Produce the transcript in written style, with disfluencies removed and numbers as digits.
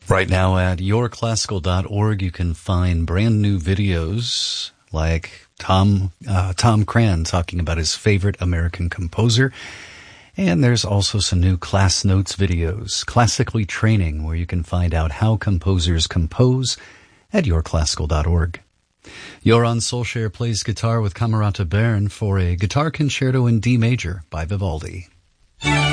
Right now at yourclassical.org, you can find brand new videos like Tom Cran talking about his favorite American composer. And there's also some new class notes videos, Classically Training, where you can find out how composers compose at yourclassical.org. Joran Solskjaer plays guitar with Camerata Bern for a guitar concerto in D major by Vivaldi.